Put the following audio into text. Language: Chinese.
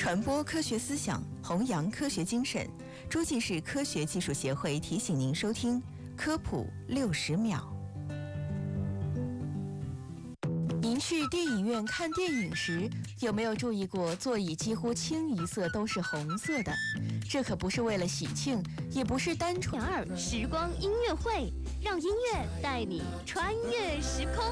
传播科学思想，弘扬科学精神。诸暨市科学技术协会提醒您收听科普60秒。您去电影院看电影时，有没有注意过座椅几乎清一色都是红色的？这可不是为了喜庆，也不是单纯。 2时光音乐会，让音乐带你穿越时空。